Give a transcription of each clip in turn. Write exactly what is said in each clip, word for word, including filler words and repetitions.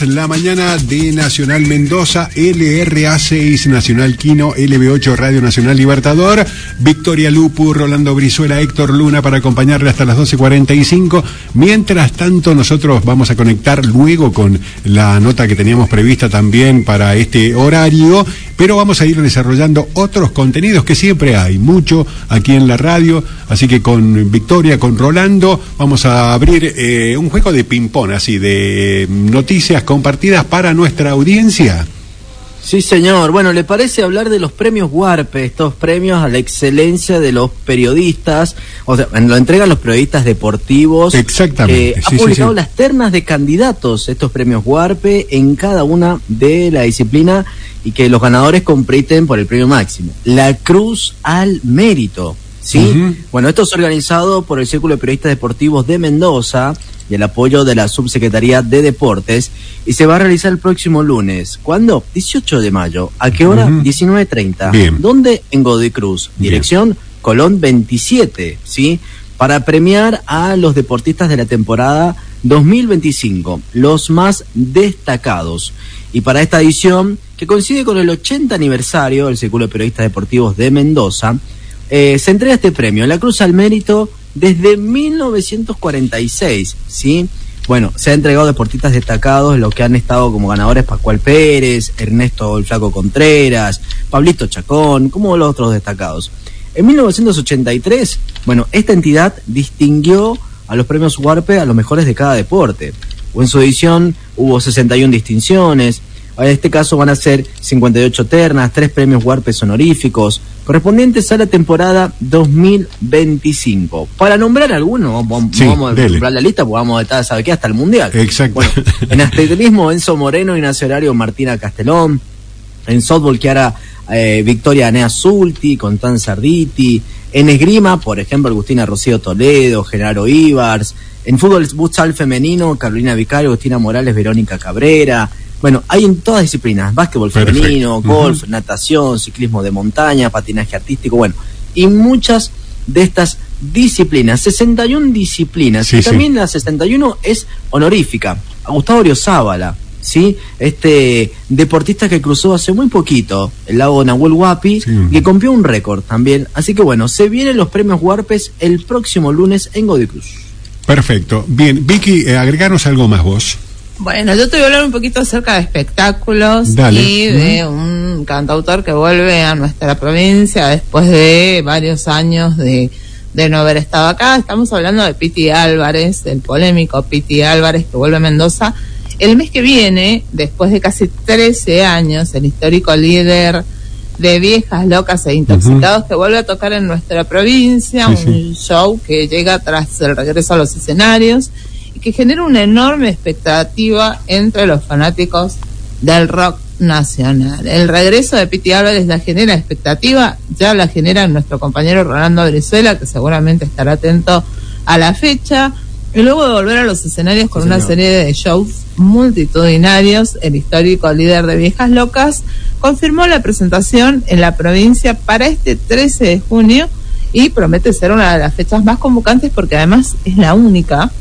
La mañana de Nacional Mendoza, L R A seis, Nacional Quino, L B ocho, Radio Nacional Libertador, Victoria Lupu, Rolando Brizuela, Héctor Luna para acompañarle hasta las doce cuarenta y cinco. Mientras tanto, nosotros vamos a conectar luego con la nota que teníamos prevista también para este horario, pero vamos a ir desarrollando otros contenidos que siempre hay, mucho aquí en la radio, así que con Victoria, con Rolando, vamos a abrir eh, un juego de ping-pong, así, de noticias compartidas para nuestra audiencia. Sí, señor. Bueno, ¿le parece hablar de los premios Warpe, estos premios a la excelencia de los periodistas? O sea, lo entregan los periodistas deportivos. Exactamente. Eh, sí, ha publicado sí, sí. las ternas de candidatos, estos premios Warpe, en cada una de la disciplina, y que los ganadores compiten por el premio máximo, la Cruz al Mérito. ¿Sí? Uh-huh. Bueno, esto es organizado por el Círculo de Periodistas Deportivos de Mendoza y el apoyo de la Subsecretaría de Deportes, y se va a realizar el próximo lunes. ¿Cuándo? dieciocho de mayo. ¿A qué hora? Uh-huh. diecinueve treinta. Bien. ¿Dónde? En Godoy Cruz. Dirección Bien. Colón veintisiete, ¿sí? Para premiar a los deportistas de la temporada dos mil veinticinco, los más destacados. Y para esta edición, que coincide con el ochenta aniversario del Círculo de Periodistas Deportivos de Mendoza, Eh, se entrega este premio, la Cruz al Mérito, desde mil novecientos cuarenta y seis, ¿sí? Bueno, se ha entregado a deportistas destacados, los que han estado como ganadores: Pascual Pérez, Ernesto el Flaco Contreras, Pablito Chacón, como los otros destacados. En mil novecientos ochenta y tres, bueno, esta entidad distinguió a los premios Warpe a los mejores de cada deporte. En su edición hubo sesenta y una distinciones. En este caso van a ser cincuenta y ocho ternas, tres premios Warpe honoríficos, correspondientes a la temporada dos mil veinticinco. Para nombrar algunos, vamos, sí, vamos a nombrar la lista, porque vamos a estar, ¿sabe qué? Hasta el Mundial. Exacto. Bueno, en atletismo, Enzo Moreno y Nacionario Martina Castelón. En softball, Chiara eh, Victoria Anea Zulti, Constanza Arditi. En esgrima, por ejemplo, Agustina Rocío Toledo, Genaro Ibars. En fútbol futsal femenino, Carolina Vicario, Agustina Morales, Verónica Cabrera. Bueno, hay en todas disciplinas: básquetbol femenino, golf, uh-huh. natación, ciclismo de montaña, patinaje artístico, bueno, y muchas de estas disciplinas, sesenta y una disciplinas, sí, y también sí. La sesenta y uno es honorífica, a Gustavo Oriozábala, ¿sí? Este deportista que cruzó hace muy poquito el lago Nahuel Huapi, sí. que cumplió un récord también, así que bueno, se vienen los premios Warpes el próximo lunes en Godoy Cruz. Perfecto. Bien, Vicky, eh, agreganos algo más vos. Bueno, yo te voy a hablar un poquito acerca de espectáculos. Dale. Y de mm. un cantautor que vuelve a nuestra provincia después de varios años de, de no haber estado acá. Estamos hablando de Piti Álvarez, el polémico Piti Álvarez, que vuelve a Mendoza el mes que viene, después de casi trece años, el histórico líder de Viejas Locas e Intoxicados, uh-huh. que vuelve a tocar en nuestra provincia, sí, un sí. show que llega tras el regreso a los escenarios, que genera una enorme expectativa entre los fanáticos del rock nacional. El regreso de Piti Álvarez la genera expectativa, ya la genera nuestro compañero Rolando Brizuela, que seguramente estará atento a la fecha, y luego de volver a los escenarios con sí, una serie de shows multitudinarios, el histórico líder de Viejas Locas confirmó la presentación en la provincia para este trece de junio, y promete ser una de las fechas más convocantes, porque además es la única.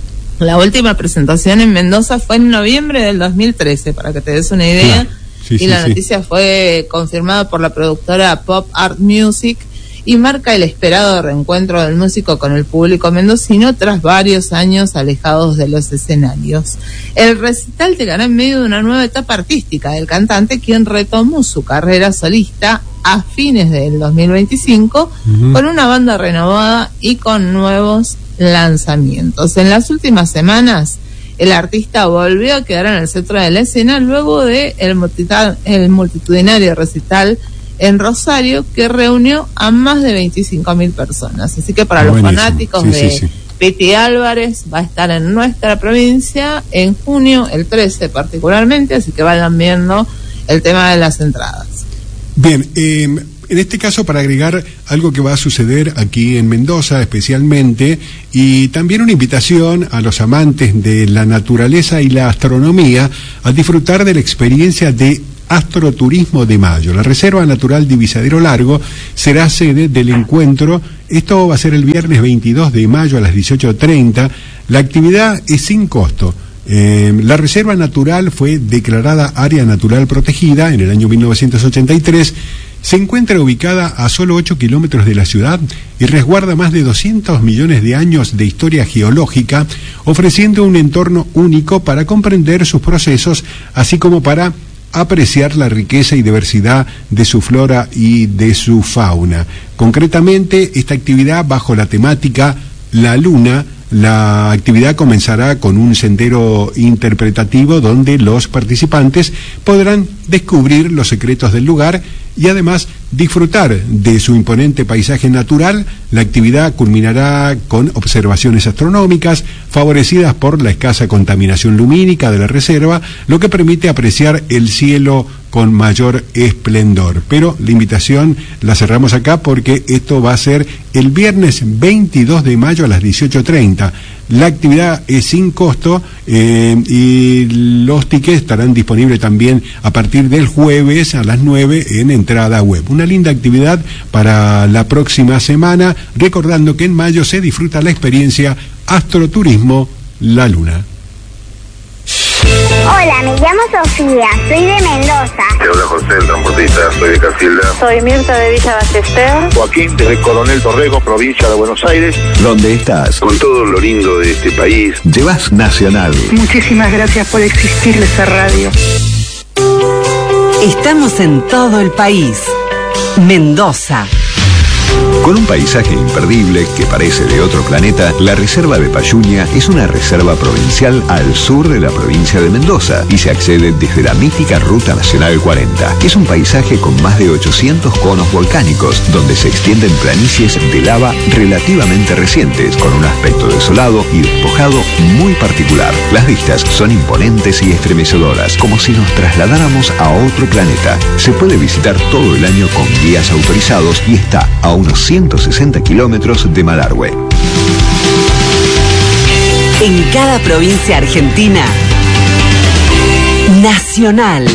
La última presentación en Mendoza fue en noviembre del dos mil trece, para que te des una idea, claro. sí, y sí, la noticia sí. fue confirmada por la productora Pop Art Music, y marca el esperado reencuentro del músico con el público mendocino tras varios años alejados de los escenarios. El recital llegará en medio de una nueva etapa artística del cantante, quien retomó su carrera solista a fines del dos mil veinticinco, uh-huh. con una banda renovada y con nuevos lanzamientos. En las últimas semanas, el artista volvió a quedar en el centro de la escena luego de el, multita- el multitudinario recital en Rosario, que reunió a más de veinticinco mil personas. Así que para ah, los buenísimo. fanáticos sí, de sí, sí. Piti Álvarez, va a estar en nuestra provincia en junio, el trece particularmente, así que vayan viendo el tema de las entradas. Bien, eh, en este caso, para agregar algo que va a suceder aquí en Mendoza especialmente, y también una invitación a los amantes de la naturaleza y la astronomía a disfrutar de la experiencia de Astroturismo de Mayo. La Reserva Natural Divisadero Largo será sede del encuentro. Esto va a ser el viernes veintidós de mayo a las dieciocho treinta. La actividad es sin costo. Eh, la reserva natural fue declarada área natural protegida en el año mil novecientos ochenta y tres. Se encuentra ubicada a solo ocho kilómetros de la ciudad y resguarda más de doscientos millones de años de historia geológica, ofreciendo un entorno único para comprender sus procesos, así como para apreciar la riqueza y diversidad de su flora y de su fauna. Concretamente, esta actividad bajo la temática La Luna, la actividad comenzará con un sendero interpretativo donde los participantes podrán descubrir los secretos del lugar y además disfrutar de su imponente paisaje natural. La actividad culminará con observaciones astronómicas favorecidas por la escasa contaminación lumínica de la reserva, lo que permite apreciar el cielo con mayor esplendor. Pero la invitación la cerramos acá porque esto va a ser el viernes veintidós de mayo a las dieciocho treinta. La actividad es sin costo eh, y los tickets estarán disponibles también a partir del jueves a las nueve en entrada web. Una linda actividad para la próxima semana, recordando que en mayo se disfruta la experiencia Astroturismo La Luna. Hola, me llamo Sofía, soy de Mendoza. Te habla José, el transportista, soy de Casilda. Soy Mirta de Villa Ballester. Joaquín, desde Coronel Torrego, provincia de Buenos Aires. ¿Dónde estás? Con todo lo lindo de este país. Llevas Nacional. Muchísimas gracias por existir esa radio. Estamos en todo el país. Mendoza. Con un paisaje imperdible que parece de otro planeta, la Reserva de Payuña es una reserva provincial al sur de la provincia de Mendoza y se accede desde la mítica Ruta Nacional cuarenta. Es un paisaje con más de ochocientos conos volcánicos, donde se extienden planicies de lava relativamente recientes, con un aspecto desolado y despojado muy particular. Las vistas son imponentes y estremecedoras, como si nos trasladáramos a otro planeta. Se puede visitar todo el año con guías autorizados y está a unos ciento sesenta kilómetros de Malargüe. En cada provincia argentina, Nacional.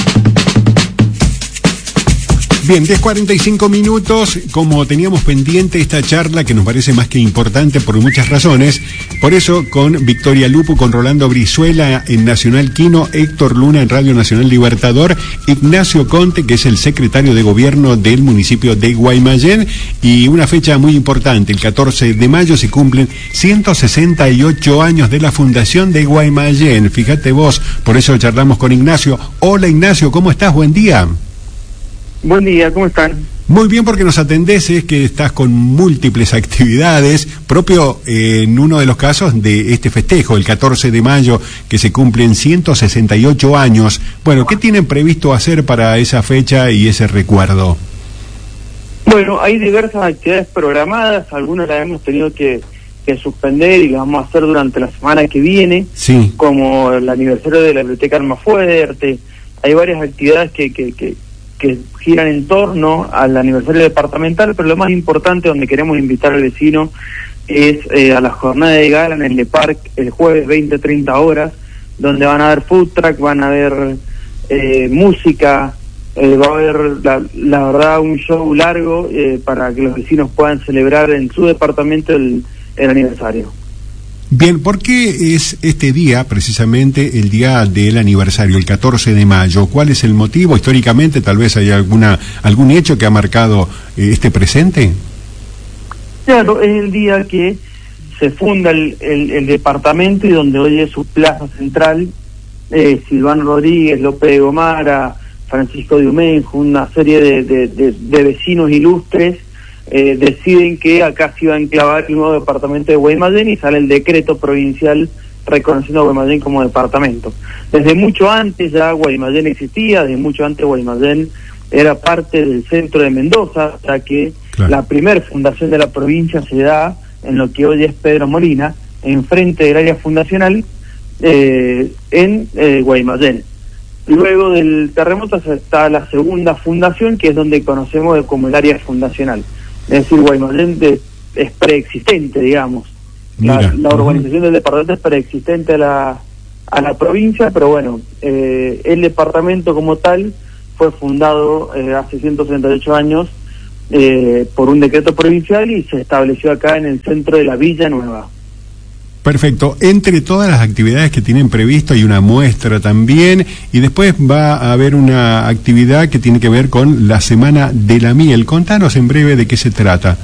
Bien, diez cuarenta y cinco minutos, como teníamos pendiente esta charla que nos parece más que importante por muchas razones, por eso con Victoria Lupu, con Rolando Brizuela en Nacional Quino, Héctor Luna en Radio Nacional Libertador, Ignacio Conte, que es el secretario de gobierno del municipio de Guaymallén, y una fecha muy importante, el catorce de mayo se cumplen ciento sesenta y ocho años de la fundación de Guaymallén. Fíjate vos, por eso charlamos con Ignacio. Hola Ignacio, ¿cómo estás? Buen día. Buen día, ¿cómo están? Muy bien, porque nos atendés, es que estás con múltiples actividades, propio eh, en uno de los casos de este festejo, el catorce de mayo, que se cumplen ciento sesenta y ocho años. Bueno, ¿qué tienen previsto hacer para esa fecha y ese recuerdo? Bueno, hay diversas actividades programadas, algunas las hemos tenido que, que suspender y las vamos a hacer durante la semana que viene, sí, como el aniversario de la Biblioteca Almafuerte. Hay varias actividades que... que, que que giran en torno al aniversario departamental, pero lo más importante donde queremos invitar al vecino es eh, a la jornada de gala en el Le Parc el jueves veinte a treinta horas, donde van a haber food truck, van a haber eh, música, eh, va a haber la, la verdad un show largo eh, para que los vecinos puedan celebrar en su departamento el, el aniversario. Bien, ¿por qué es este día precisamente el día del aniversario, el catorce de mayo? ¿Cuál es el motivo? Históricamente, tal vez hay alguna algún hecho que ha marcado eh, este presente. Claro, es el día que se funda el, el, el departamento y donde hoy es su plaza central. eh, Silvano Rodríguez, López de Gomara, Francisco de Umenjo, una serie de, de, de, de vecinos ilustres Eh, deciden que acá se iba a enclavar el nuevo departamento de Guaymallén y sale el decreto provincial reconociendo a Guaymallén como departamento. Desde mucho antes ya Guaymallén existía, desde mucho antes Guaymallén era parte del centro de Mendoza, ya que claro, la primer fundación de la provincia se da en lo que hoy es Pedro Molina, enfrente del área fundacional, eh, en eh, Guaymallén. Luego del terremoto está la segunda fundación, que es donde conocemos como el área fundacional. Es decir, Guaymallén de, es preexistente, digamos. La, la urbanización del departamento es preexistente a la, a la provincia, pero bueno, eh, el departamento como tal fue fundado eh, hace ciento sesenta y ocho años eh, por un decreto provincial y se estableció acá en el centro de la Villa Nueva. Perfecto. Entre todas las actividades que tienen previsto hay una muestra también y después va a haber una actividad que tiene que ver con la Semana de la Miel. Contanos en breve de qué se trata.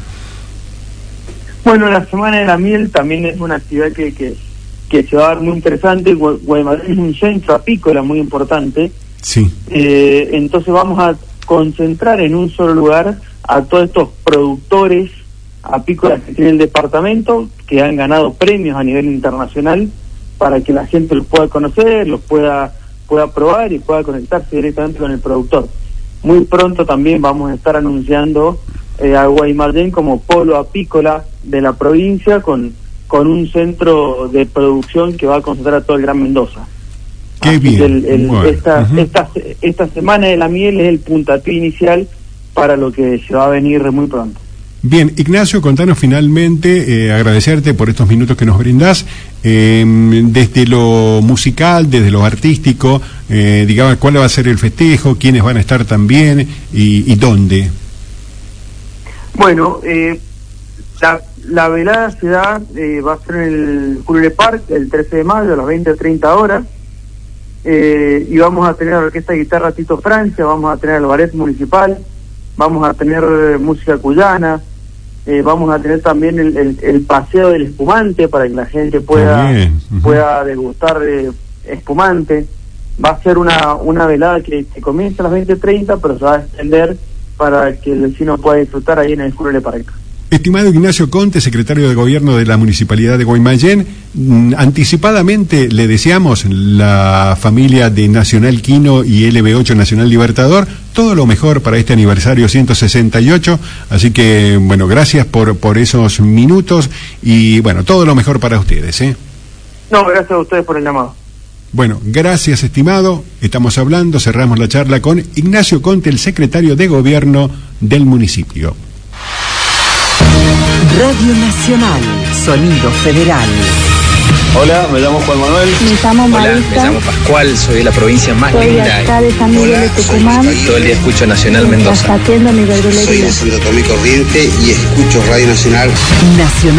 Bueno, la Semana de la Miel también es una actividad que, que, que se va a dar muy interesante. Guaymallén es un centro apícola muy importante. Sí. Eh, entonces vamos a concentrar en un solo lugar a todos estos productores apícolas que tiene el departamento, que han ganado premios a nivel internacional, para que la gente los pueda conocer, los pueda pueda probar y pueda conectarse directamente con el productor. Muy pronto también vamos a estar anunciando eh, a Guaymallén como polo apícola de la provincia, con, con un centro de producción que va a concentrar a todo el Gran Mendoza. Qué Así bien. El, el, bueno. esta, uh-huh. esta, esta Semana de la Miel es el puntapié inicial para lo que se va a venir muy pronto. Bien, Ignacio, contanos finalmente, eh, agradecerte por estos minutos que nos brindás, eh, desde lo musical, desde lo artístico, eh, digamos, cuál va a ser el festejo, quiénes van a estar también y, y dónde. Bueno, eh, la, la velada se da, eh, va a ser en el Curule Park el trece de mayo a las veinte a treinta horas, eh, y vamos a tener la Orquesta de Guitarra Tito Francia, vamos a tener el Ballet Municipal, vamos a tener eh, música cuyana, eh, vamos a tener también el, el, el paseo del espumante para que la gente pueda uh-huh. pueda degustar de espumante. Va a ser una una velada que, que comienza a las veinte treinta, pero se va a extender para que el vecino pueda disfrutar ahí en el Curule Park. Estimado Ignacio Conte, secretario de Gobierno de la Municipalidad de Guaymallén, anticipadamente le deseamos, la familia de Nacional Quino y L B ocho Nacional Libertador, todo lo mejor para este aniversario ciento sesenta y ocho, así que, bueno, gracias por, por esos minutos y, bueno, todo lo mejor para ustedes, ¿eh? No, gracias a ustedes por el llamado. Bueno, gracias, estimado. Estamos hablando, cerramos la charla con Ignacio Conte, el secretario de Gobierno del municipio. Radio Nacional, Sonido Federal. Hola, me llamo Juan Manuel. Me llamo Marita. Hola, me llamo Pascual, soy de la provincia más soy linda. Soy acá de San Miguel de Tucumán. Soy, todo el día escucho Nacional Mendoza. Atiendo mi verdulería. Soy de Santo Tomé Corriente y escucho Radio Nacional. Nacional.